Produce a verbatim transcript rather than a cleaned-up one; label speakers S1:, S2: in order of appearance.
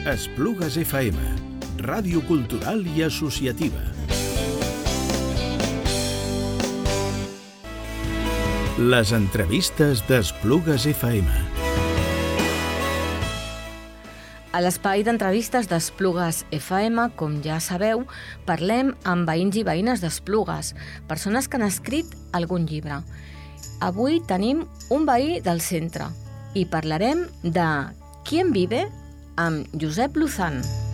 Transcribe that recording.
S1: Esplugues F M, ràdio cultural i associativa. Les entrevistes d'Esplugues F M.
S2: A l'espai d'entrevistes d'Esplugues F M, com ja sabeu, parlem amb veïns i veïnes d'Esplugues, persones que han escrit algun llibre. Avui tenim un veí del centre i parlarem de Qui en vive amb Josep Luzán.